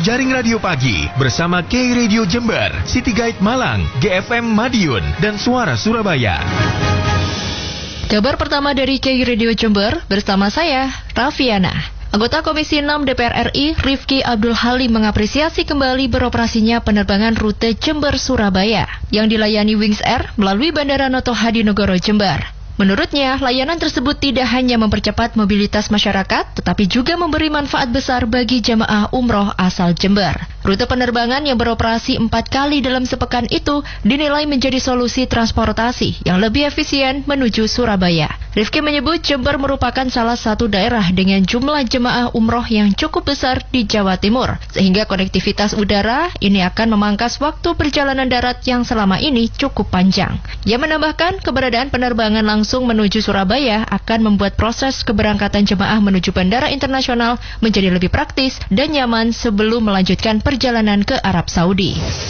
Jaring Radio Pagi bersama K Radio Jember, City Guide Malang, GFM Madiun, dan Suara Surabaya. Kabar pertama dari K Radio Jember bersama saya, Raffiana. Anggota Komisi 6 DPR RI, Rifki Abdul Halim mengapresiasi kembali beroperasinya penerbangan rute Jember-Surabaya yang dilayani Wings Air melalui Bandara Noto Hadinegoro Jember. Menurutnya, layanan tersebut tidak hanya mempercepat mobilitas masyarakat, tetapi juga memberi manfaat besar bagi jamaah umroh asal Jember. Rute penerbangan yang beroperasi 4 kali dalam sepekan itu dinilai menjadi solusi transportasi yang lebih efisien menuju Surabaya. Rifki menyebut Jember merupakan salah satu daerah dengan jumlah jemaah umroh yang cukup besar di Jawa Timur, sehingga konektivitas udara ini akan memangkas waktu perjalanan darat yang selama ini cukup panjang. Ia menambahkan keberadaan penerbangan langsung menuju Surabaya akan membuat proses keberangkatan jemaah menuju bandara internasional menjadi lebih praktis dan nyaman sebelum melanjutkan perjalanan ke Arab Saudi.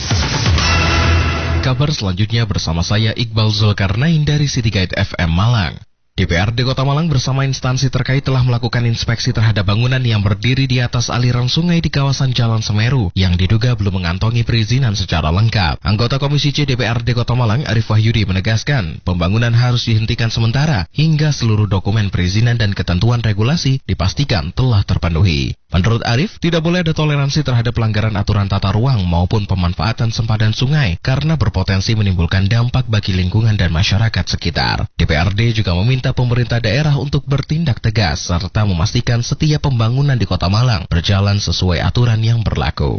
Kabar selanjutnya bersama saya Iqbal Zulkarnain dari City Guide FM Malang. DPRD Kota Malang bersama instansi terkait telah melakukan inspeksi terhadap bangunan yang berdiri di atas aliran sungai di kawasan Jalan Semeru yang diduga belum mengantongi perizinan secara lengkap. Anggota Komisi C DPRD Kota Malang, Arif Wahyudi, menegaskan pembangunan harus dihentikan sementara hingga seluruh dokumen perizinan dan ketentuan regulasi dipastikan telah terpenuhi. Menurut Arif, tidak boleh ada toleransi terhadap pelanggaran aturan tata ruang maupun pemanfaatan sempadan sungai karena berpotensi menimbulkan dampak bagi lingkungan dan masyarakat sekitar. DPRD juga meminta pemerintah daerah untuk bertindak tegas serta memastikan setiap pembangunan di Kota Malang berjalan sesuai aturan yang berlaku.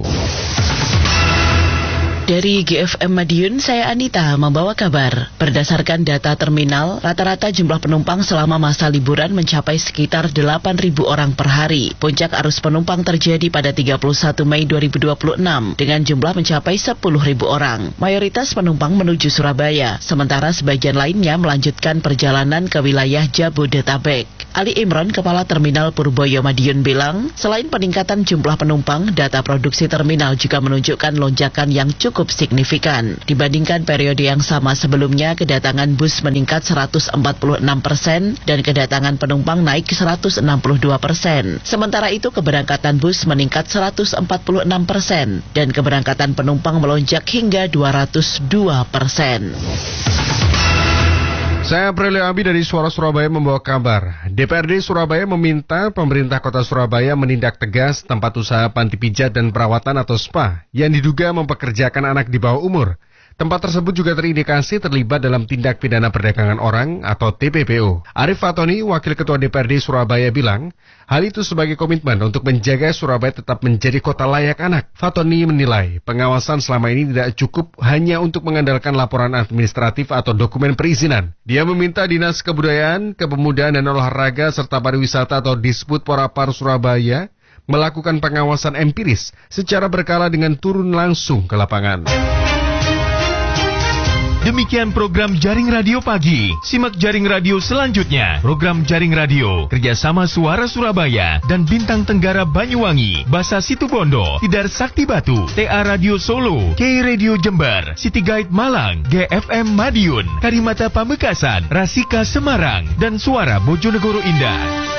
Dari GFM Madiun, saya Anita membawa kabar. Berdasarkan data terminal, rata-rata jumlah penumpang selama masa liburan mencapai sekitar 8.000 orang per hari. Puncak arus penumpang terjadi pada 31 Mei 2026 dengan jumlah mencapai 10.000 orang. Mayoritas penumpang menuju Surabaya, sementara sebagian lainnya melanjutkan perjalanan ke wilayah Jabodetabek. Ali Imron, Kepala Terminal Purboyo Madiun bilang, selain peningkatan jumlah penumpang, data produksi terminal juga menunjukkan lonjakan yang cukup signifikan. Dibandingkan periode yang sama sebelumnya, kedatangan bus meningkat 146% dan kedatangan penumpang naik 162%. Sementara itu, keberangkatan bus meningkat 146% dan keberangkatan penumpang melonjak hingga 202%. Saya April Abi dari Suara Surabaya membawa kabar. DPRD Surabaya meminta pemerintah kota Surabaya menindak tegas tempat usaha panti pijat dan perawatan atau spa yang diduga mempekerjakan anak di bawah umur. Tempat tersebut juga terindikasi terlibat dalam tindak pidana perdagangan orang atau TPPO. Arif Fatoni, Wakil Ketua DPRD Surabaya bilang, hal itu sebagai komitmen untuk menjaga Surabaya tetap menjadi kota layak anak. Fatoni menilai pengawasan selama ini tidak cukup hanya untuk mengandalkan laporan administratif atau dokumen perizinan. Dia meminta Dinas Kebudayaan, Kepemudaan dan Olahraga serta Pariwisata atau Disbud Porapar Surabaya melakukan pengawasan empiris secara berkala dengan turun langsung ke lapangan. Demikian program Jaring Radio Pagi. Simak Jaring Radio selanjutnya. Program Jaring Radio kerjasama Suara Surabaya dan Bintang Tenggara Banyuwangi, Basa Situbondo, Tidar Sakti Batu, TA Radio Solo, K Radio Jember, City Guide Malang, GFM Madiun, Karimata Pamekasan, Rasika Semarang, dan Suara Bojonegoro Indah.